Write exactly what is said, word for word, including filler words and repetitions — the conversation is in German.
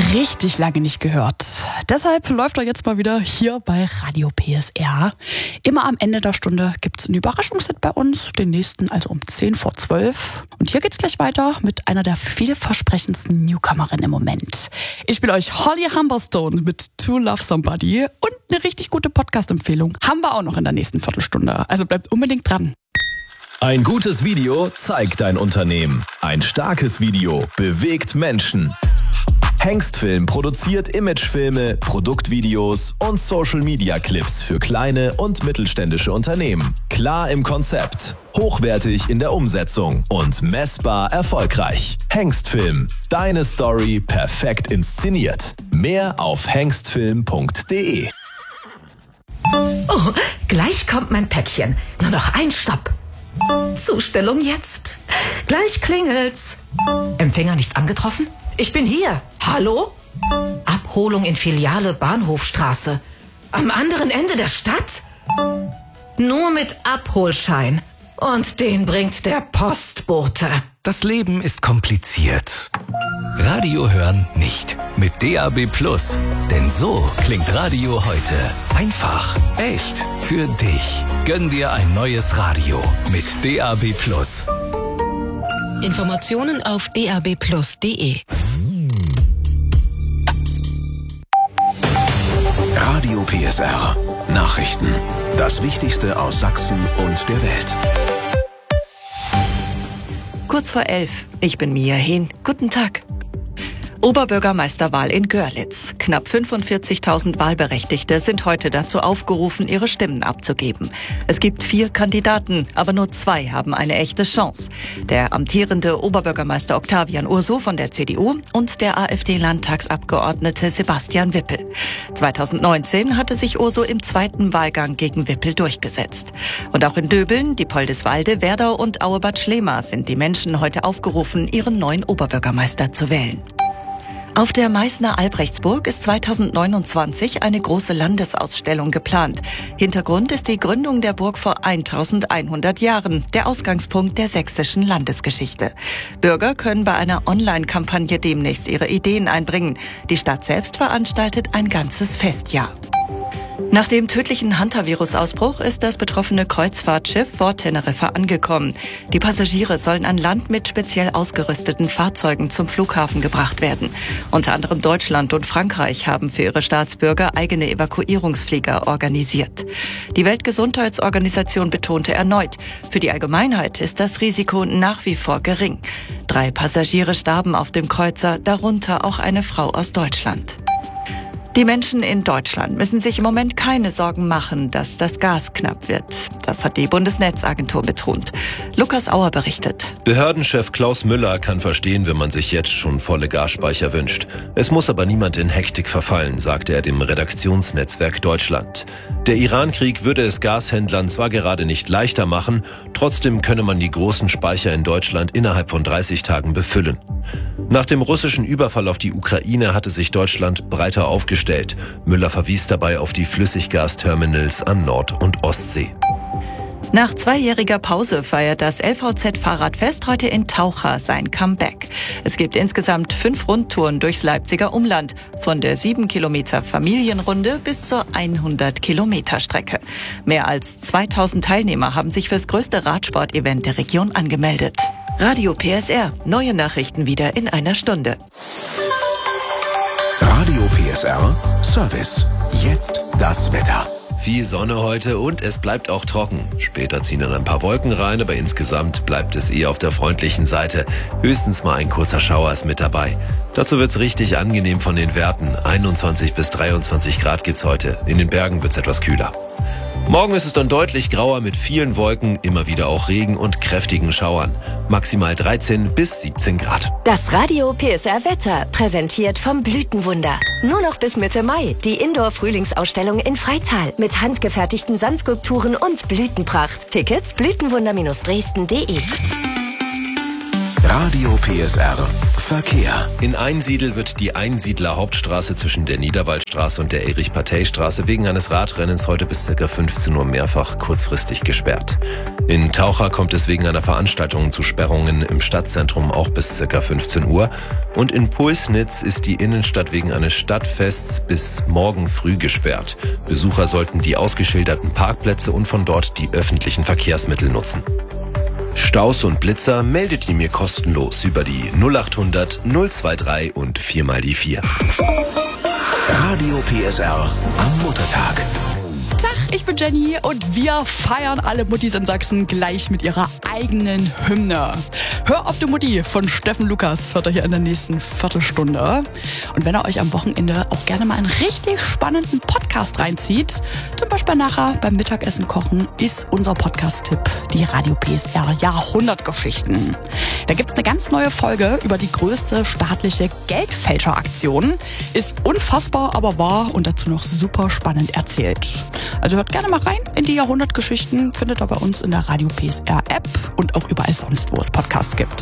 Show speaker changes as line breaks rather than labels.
Richtig lange nicht gehört. Deshalb läuft er jetzt mal wieder hier bei Radio P S R. Immer am Ende der Stunde gibt es einen Überraschungshit bei uns, den nächsten also um zehn vor zwölf. Und hier geht's gleich weiter mit einer der vielversprechendsten Newcomerinnen im Moment. Ich spiele euch Holly Humberstone mit To Love Somebody und eine richtig gute Podcast-Empfehlung haben wir auch noch in der nächsten Viertelstunde. Also bleibt unbedingt dran.
Ein gutes Video zeigt dein Unternehmen. Ein starkes Video bewegt Menschen. Hengstfilm produziert Imagefilme, Produktvideos und Social-Media-Clips für kleine und mittelständische Unternehmen. Klar im Konzept, hochwertig in der Umsetzung und messbar erfolgreich. Hengstfilm, deine Story perfekt inszeniert. Mehr auf hengstfilm punkt de.
Oh, gleich kommt mein Päckchen. Nur noch ein Stopp. Zustellung jetzt. Gleich klingelt's. Empfänger nicht angetroffen? Ich bin hier. Hallo? Abholung in Filiale Bahnhofstraße. Am anderen Ende der Stadt? Nur mit Abholschein. Und den bringt der Postbote.
Das Leben ist kompliziert. Radio hören nicht. Mit D A B Plus. Denn so klingt Radio heute. Einfach, echt, für dich. Gönn dir ein neues Radio mit D A B Plus.
Informationen auf d a b plus punkt de.
Radio P S R. Nachrichten. Das Wichtigste aus Sachsen und der Welt.
Kurz vor elf. Ich bin Mia Hehn. Guten Tag. Oberbürgermeisterwahl in Görlitz. Knapp fünfundvierzigtausend Wahlberechtigte sind heute dazu aufgerufen, ihre Stimmen abzugeben. Es gibt vier Kandidaten, aber nur zwei haben eine echte Chance. Der amtierende Oberbürgermeister Octavian Urso von der C D U und der AfD-Landtagsabgeordnete Sebastian Wippel. zweitausendneunzehn hatte sich Urso im zweiten Wahlgang gegen Wippel durchgesetzt. Und auch in Döbeln, Diepoldeswalde, Werdau und Auebad Schlema sind die Menschen heute aufgerufen, ihren neuen Oberbürgermeister zu wählen. Auf der Meißner Albrechtsburg ist zweitausendneunundzwanzig eine große Landesausstellung geplant. Hintergrund ist die Gründung der Burg vor eintausendeinhundert Jahren, der Ausgangspunkt der sächsischen Landesgeschichte. Bürger können bei einer Online-Kampagne demnächst ihre Ideen einbringen. Die Stadt selbst veranstaltet ein ganzes Festjahr. Nach dem tödlichen Hantavirus-Ausbruch ist das betroffene Kreuzfahrtschiff vor Teneriffa angekommen. Die Passagiere sollen an Land mit speziell ausgerüsteten Fahrzeugen zum Flughafen gebracht werden. Unter anderem Deutschland und Frankreich haben für ihre Staatsbürger eigene Evakuierungsflieger organisiert. Die Weltgesundheitsorganisation betonte erneut, für die Allgemeinheit ist das Risiko nach wie vor gering. Drei Passagiere starben auf dem Kreuzer, darunter auch eine Frau aus Deutschland. Die Menschen in Deutschland müssen sich im Moment keine Sorgen machen, dass das Gas knapp wird. Das hat die Bundesnetzagentur betont. Lukas Auer berichtet.
Behördenchef Klaus Müller kann verstehen, wenn man sich jetzt schon volle Gasspeicher wünscht. Es muss aber niemand in Hektik verfallen, sagte er dem Redaktionsnetzwerk Deutschland. Der Iran-Krieg würde es Gashändlern zwar gerade nicht leichter machen, trotzdem könne man die großen Speicher in Deutschland innerhalb von dreißig Tagen befüllen. Nach dem russischen Überfall auf die Ukraine hatte sich Deutschland breiter aufgestellt. Müller verwies dabei auf die Flüssiggasterminals an Nord- und Ostsee.
Nach zweijähriger Pause feiert das L V Z-Fahrradfest heute in Taucha sein Comeback. Es gibt insgesamt fünf Rundtouren durchs Leipziger Umland, von der sieben Kilometer Familienrunde bis zur hundert Kilometer Strecke. Mehr als zweitausend Teilnehmer haben sich fürs größte Radsport-Event der Region angemeldet. Radio P S R, neue Nachrichten wieder in einer Stunde.
Radio P S R Service. Jetzt das Wetter.
Viel Sonne heute und es bleibt auch trocken. Später ziehen dann ein paar Wolken rein, aber insgesamt bleibt es eher auf der freundlichen Seite. Höchstens mal ein kurzer Schauer ist mit dabei. Dazu wird's richtig angenehm von den Werten. einundzwanzig bis dreiundzwanzig Grad gibt's heute. In den Bergen wird's etwas kühler. Morgen ist es dann deutlich grauer mit vielen Wolken, immer wieder auch Regen und kräftigen Schauern. Maximal dreizehn bis siebzehn Grad.
Das Radio P S R Wetter, präsentiert vom Blütenwunder. Nur noch bis Mitte Mai die Indoor-Frühlingsausstellung in Freital mit handgefertigten Sandskulpturen und Blütenpracht. Tickets blütenwunder Dresden punkt de.
Radio P S R Verkehr.
In Einsiedl wird die Einsiedler Hauptstraße zwischen der Niederwaldstraße und der Erich-Partey-Straße wegen eines Radrennens heute bis ca. fünfzehn Uhr mehrfach kurzfristig gesperrt. In Taucher kommt es wegen einer Veranstaltung zu Sperrungen im Stadtzentrum auch bis ca. fünfzehn Uhr. Und in Pulsnitz ist die Innenstadt wegen eines Stadtfests bis morgen früh gesperrt. Besucher sollten die ausgeschilderten Parkplätze und von dort die öffentlichen Verkehrsmittel nutzen. Staus und Blitzer meldet ihr mir kostenlos über die null acht hundert null drei drei und vier mal die vier.
Radio P S R am Muttertag.
Tag, ich bin Jenny und wir feiern alle Muttis in Sachsen gleich mit ihrer eigenen Hymne. Hör auf die Mutti von Steffen Lukas hört ihr hier in der nächsten Viertelstunde. Und wenn ihr euch am Wochenende auch gerne mal einen richtig spannenden Podcast reinzieht, zum Beispiel nachher beim Mittagessen kochen, ist unser Podcast-Tipp die Radio P S R Jahrhundertgeschichten. Da gibt es eine ganz neue Folge über die größte staatliche Geldfälscheraktion. Ist unfassbar, aber wahr und dazu noch super spannend erzählt. Also hört gerne mal rein in die Jahrhundertgeschichten, findet ihr bei uns in der Radio P S R App und auch überall sonst, wo es Podcasts gibt.